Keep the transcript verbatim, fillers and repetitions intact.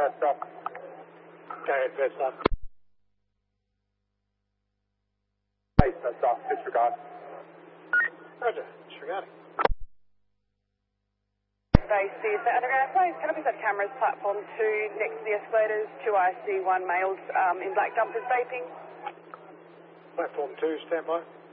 That's up. Go ahead, first up. Base, that's up. Disregard. Roger, disregarding. Base, C S A underground, please. Can I please have cameras, platform two, next to the escalators, two I C one males um, in black jumpers vaping? Platform two, stand by.